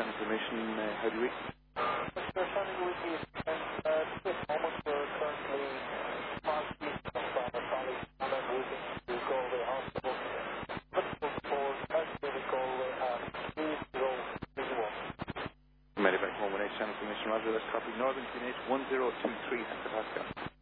channel information. How do you read? Mr. Sunny with you. At this moment, we're currently partially from a colleague and I'm moving to Galway Hospital. Principal for Estimated Galway at 2031. Medivac 118 channel information. Roger, that's copy. Northern QNH 1023 hectopascal.